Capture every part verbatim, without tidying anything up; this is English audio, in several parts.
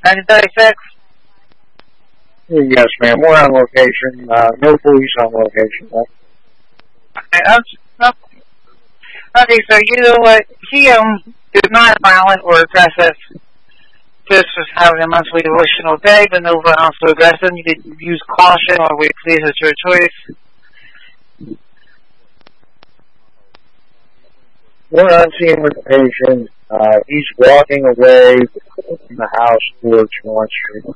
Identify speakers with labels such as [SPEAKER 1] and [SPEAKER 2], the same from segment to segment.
[SPEAKER 1] nineteen thirty-six?
[SPEAKER 2] Yes, ma'am. We're on location. Uh, no police on location, though.
[SPEAKER 1] Okay, okay. Okay, so you know what? He um is not violent or aggressive. Just was having a monthly devotional day, but no violence or aggressive. You could use caution or wait, please, it's your choice.
[SPEAKER 2] We're on scene with the patient. Uh, he's walking away from the house towards North Street.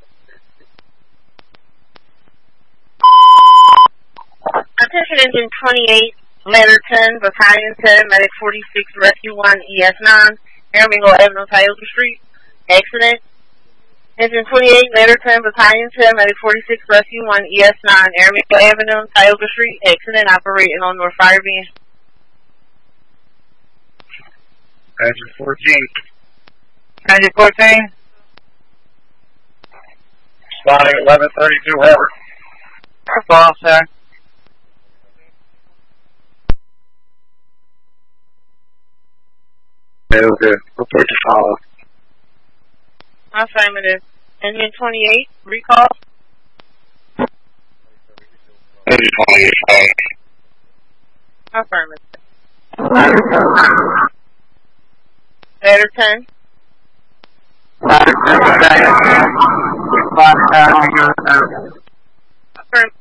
[SPEAKER 3] Attention Engine twenty-eight, Letter ten, Battalion ten, Medic forty-six, Rescue one, E S nine, Airmingo Avenue, Tioga Street. Accident. Engine twenty-eight, Letter ten, Battalion ten, Medic forty-six, Rescue one, E S nine, Airmingo Avenue, Tioga Street. Accident operating on North Firebean.
[SPEAKER 2] Engine fourteen.
[SPEAKER 1] Engine fourteen?
[SPEAKER 2] Spotting eleven thirty-two, Harvard.
[SPEAKER 1] Ball, sir.
[SPEAKER 2] Okay. Report to follow.
[SPEAKER 3] Affirmative. Engine twenty-eight, recall.
[SPEAKER 2] Engine twenty-eight, follow.
[SPEAKER 3] Affirmative. Letter ten.
[SPEAKER 1] Letter ten, Affirmative.
[SPEAKER 3] Affirmative.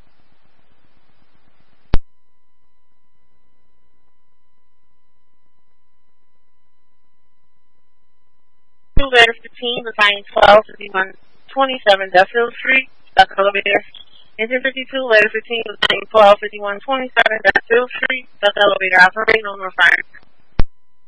[SPEAKER 3] Two letter fifteen, Battalion twelve, fifty-one twenty-seven, Duffield Street, stuck elevator. Engine fifty-two, letter fifteen, Battalion twelve, fifty-one twenty-seven, Duffield Street, stuck elevator operating on North Fire.